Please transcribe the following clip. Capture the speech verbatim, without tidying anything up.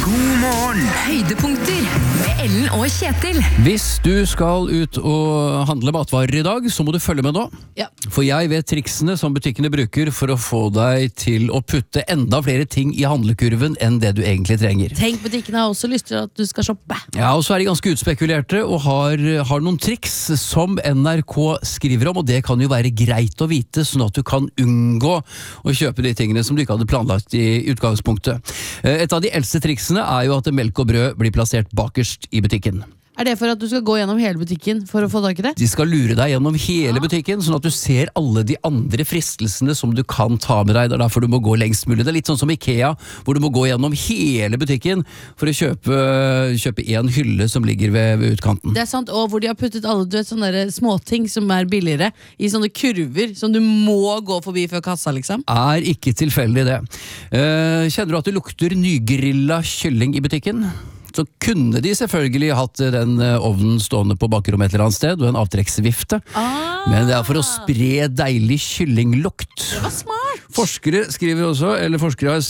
God morgen. Høydepunkter med Ellen og Kjetil. Hvis du skal ut og handle matvarer i dag, så må du følge med nå. Ja. For jeg vet triksene som butikkene bruker for å få deg til å putte enda flere ting i handlekurven enn det du egentlig trenger. Tenk, butikkene har også lyst til at du skal shoppe. Ja, og så er de ganske utspekulerte og har, har noen triks som N R K skriver om, og det kan jo være greit å vite, sånn at du kan unngå å kjøpe de tingene som du ikke hadde planlagt i utgangspunktet. Et av de eldste triksene er jo at melk og brød blir plassert bakerst i butikken. Er det for at du skal gå gjennom hele butikken for å få tak i det? De skal lure deg gjennom hele butikken, sånn at du ser alle de andre fristelsene som du kan ta med deg. Det er derfor du må gå lengst mulig. Det er litt sånn som IKEA, hvor du må gå gjennom hele butikken for å kjøpe, kjøpe en hylle som ligger ved, ved utkanten. Det er sant, og hvor de har puttet alle du vet, sånne der småting som er billigere i sånne kurver som du må gå forbi før kassa, liksom. Er ikke tilfeldig det. Eh, kjenner du at det lukter nygrilla kylling i butikken? Så kunne de selvfølgelig hatt den ovnen stående på bakrommet et eller annet sted, og en avtrekksvifte. Ah. Men det er for å spre deilig kyllinglukt. Det var smart! Forskere skriver også, eller forskere har